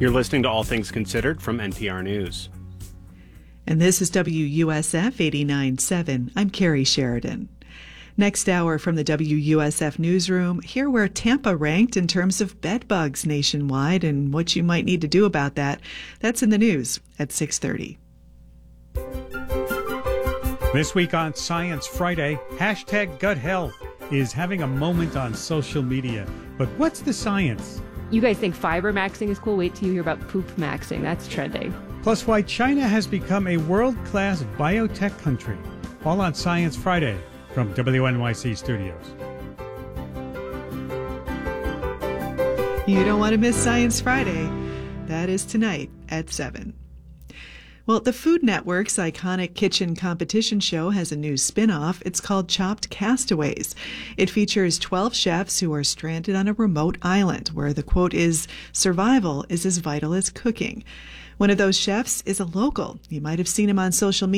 You're listening to All Things Considered from NPR News. And this is WUSF 89.7. I'm Carrie Sheridan. Next hour from the WUSF newsroom, hear where Tampa ranked in terms of bed bugs nationwide and what you might need to do about that. That's in the news at 6:30. This week on Science Friday, #GutHealth is having a moment on social media. But what's the science? You guys think fiber maxing is cool? Wait till you hear about poop maxing. That's trending. Plus, why China has become a world-class biotech country. All on Science Friday from WNYC Studios. You don't want to miss Science Friday. That is tonight at 7. Well, the Food Network's iconic kitchen competition show has a new spin-off. It's called Chopped Castaways. It features 12 chefs who are stranded on a remote island where the quote is, "Survival is as vital as cooking." One of those chefs is a local. You might have seen him on social media.